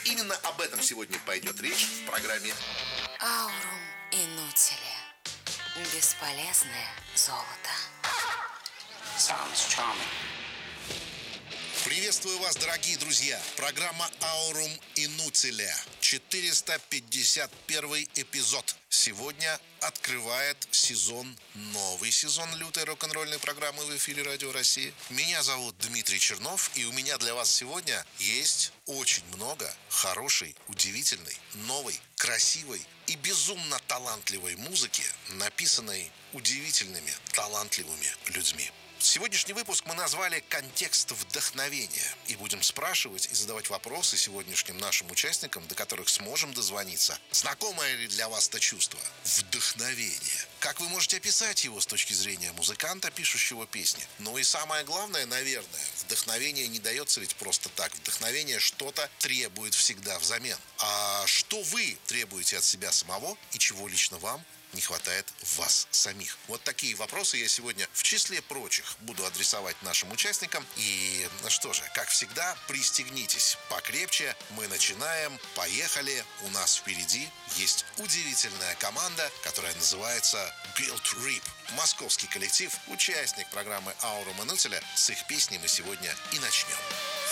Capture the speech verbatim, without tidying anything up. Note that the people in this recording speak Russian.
Именно об этом сегодня пойдет речь в программе Аурум инутиле. Бесполезное золото. Sounds charming. Приветствую вас, дорогие друзья. Программа «Аурум инутиле». четыреста пятьдесят первый эпизод. Сегодня открывает сезон, новый сезон лютой рок-н-ролльной программы в эфире Радио России. Меня зовут Дмитрий Чернов, и у меня для вас сегодня есть очень много хорошей, удивительной, новой, красивой и безумно талантливой музыки, написанной удивительными, талантливыми людьми. Сегодняшний выпуск мы назвали «Контекст вдохновения» и будем спрашивать и задавать вопросы сегодняшним нашим участникам, до которых сможем дозвониться. Знакомое ли для вас это чувство? Вдохновение. Как вы можете описать его с точки зрения музыканта, пишущего песни? Ну и самое главное, наверное, вдохновение не дается ведь просто так. Вдохновение что-то требует всегда взамен. А что вы требуете от себя самого и чего лично вам не хватает в вас самих? Вот такие вопросы я сегодня в числе прочих буду адресовать нашим участникам. И что же, как всегда, пристегнитесь покрепче. Мы начинаем. Поехали. У нас впереди есть удивительная команда, которая называется Guilt Trip. Московский коллектив, участник программы «Аурум инутиле». С их песни мы сегодня и начнем.